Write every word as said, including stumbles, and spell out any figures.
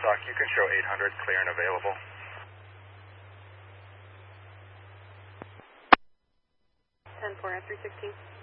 Stock, you can show eight hundred, clear and available. ten four, three sixteen.